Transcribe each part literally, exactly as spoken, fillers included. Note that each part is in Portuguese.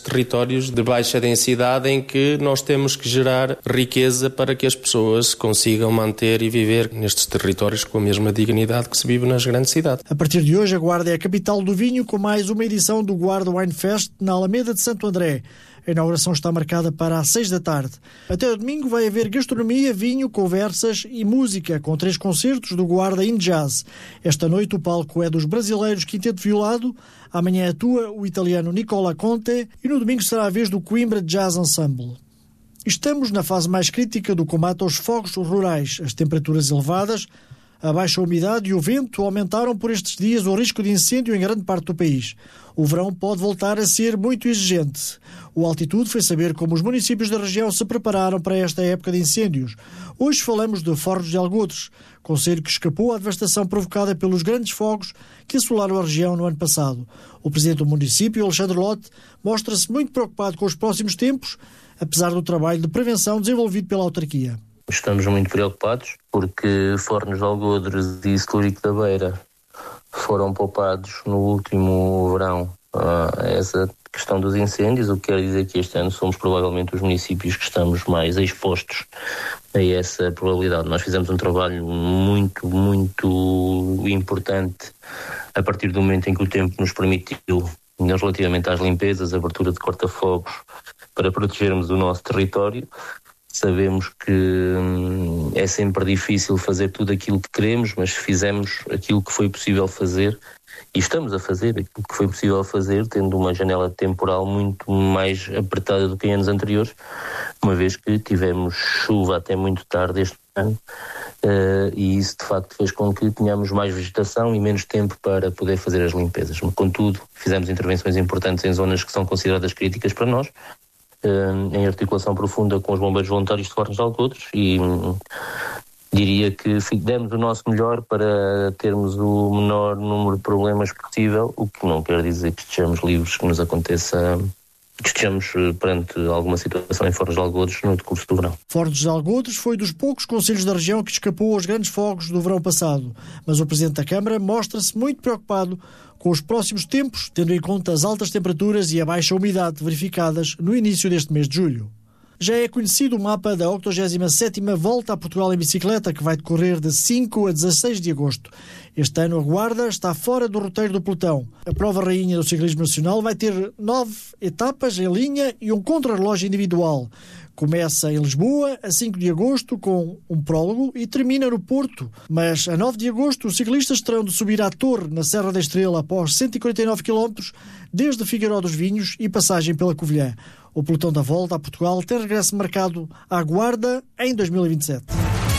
territórios de baixa densidade em que nós temos que gerar riqueza para que as pessoas consigam manter e viver nestes territórios com a mesma dignidade que se vive nas grandes cidades. A partir de hoje, a Guarda é a capital do vinho, com mais uma edição do Guarda Wine Fest na Alameda de Santo André. A inauguração está marcada para às seis da tarde. Até o domingo vai haver gastronomia, vinho, conversas e música, com três concertos do Guarda in Jazz. Esta noite o palco é dos brasileiros Quinteto Violado, amanhã atua o italiano Nicola Conte e no domingo será a vez do Coimbra Jazz Ensemble. Estamos na fase mais crítica do combate aos fogos rurais. As temperaturas elevadas, a baixa umidade e o vento aumentaram por estes dias o risco de incêndio em grande parte do país. O verão pode voltar a ser muito exigente. O Altitude foi saber como os municípios da região se prepararam para esta época de incêndios. Hoje falamos de Fornos de Algodres, concelho que escapou à devastação provocada pelos grandes fogos que assolaram a região no ano passado. O presidente do município, Alexandre Lote, mostra-se muito preocupado com os próximos tempos, apesar do trabalho de prevenção desenvolvido pela autarquia. Estamos muito preocupados porque Fornos de Algodres e Celúrico da Beira foram poupados no último verão a essa questão dos incêndios, o que quer dizer que este ano somos provavelmente os municípios que estamos mais expostos a essa probabilidade. Nós fizemos um trabalho muito, muito importante a partir do momento em que o tempo nos permitiu, relativamente às limpezas, abertura de corta-fogos, para protegermos o nosso território. Sabemos que hum, é sempre difícil fazer tudo aquilo que queremos, mas fizemos aquilo que foi possível fazer e estamos a fazer aquilo que foi possível fazer, tendo uma janela temporal muito mais apertada do que em anos anteriores, uma vez que tivemos chuva até muito tarde este ano uh, e isso de facto fez com que tenhamos mais vegetação e menos tempo para poder fazer as limpezas. Contudo, fizemos intervenções importantes em zonas que são consideradas críticas para nós, em articulação profunda com os bombeiros voluntários de Fornos de Algodres e hum, diria que demos o nosso melhor para termos o menor número de problemas possível, o que não quer dizer que estejamos livres, que nos aconteça, que estejamos perante alguma situação em Fornos de Algodres no decurso do verão. Fornos de Algodres foi dos poucos concelhos da região que escapou aos grandes fogos do verão passado, mas o Presidente da Câmara mostra-se muito preocupado com os próximos tempos, tendo em conta as altas temperaturas e a baixa umidade verificadas no início deste mês de julho. Já é conhecido o mapa da octogésima sétima Volta a Portugal em Bicicleta, que vai decorrer de cinco a dezasseis de agosto. Este ano a Guarda está fora do roteiro do pelotão. A prova rainha do ciclismo nacional vai ter nove etapas em linha e um contrarrelógio individual. Começa em Lisboa a cinco de agosto com um prólogo e termina no Porto. Mas a nove de agosto os ciclistas terão de subir à Torre, na Serra da Estrela, após cento e quarenta e nove quilómetros, desde Figueiró dos Vinhos e passagem pela Covilhã. O pelotão da Volta a Portugal tem regresso marcado à Guarda em dois mil e vinte e sete.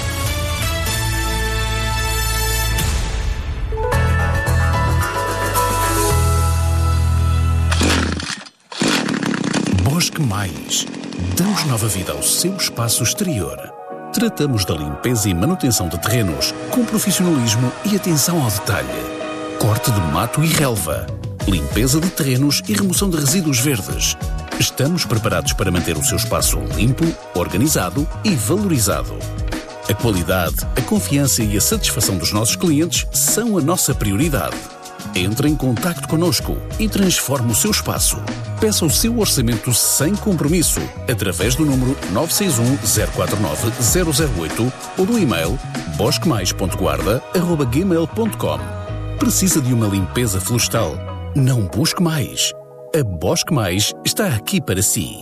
Bosque Mais. Damos nova vida ao seu espaço exterior. Tratamos da limpeza e manutenção de terrenos com profissionalismo e atenção ao detalhe. Corte de mato e relva. Limpeza de terrenos e remoção de resíduos verdes. Estamos preparados para manter o seu espaço limpo, organizado e valorizado. A qualidade, a confiança e a satisfação dos nossos clientes são a nossa prioridade. Entre em contacto connosco e transforme o seu espaço. Peça o seu orçamento sem compromisso através do número nove seis um, zero quatro nove, zero zero oito ou do e-mail bosque mais ponto guarda arroba gmail ponto com. Precisa de uma limpeza florestal? Não busque mais. A Bosque Mais está aqui para si.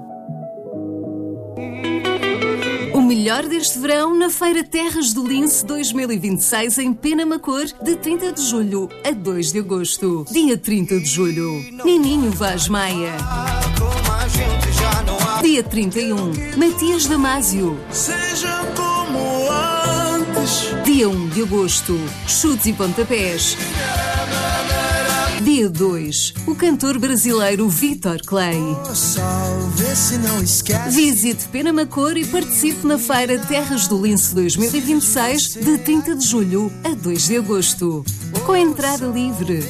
O melhor deste verão na Feira Terras do Lince dois mil e vinte e seis em Penamacor, de trinta de julho a dois de agosto. Dia trinta de julho, Nininho Vaz Maia. Dia trinta e um, Matias Damasio. Seja como antes. Dia um de agosto, Chutes e Pontapés. Dia dois, o cantor brasileiro Vitor Clay. Visite Penamacor e participe na Feira Terras do Lince dois mil e vinte e seis, de trinta de julho a dois de agosto. Com entrada livre.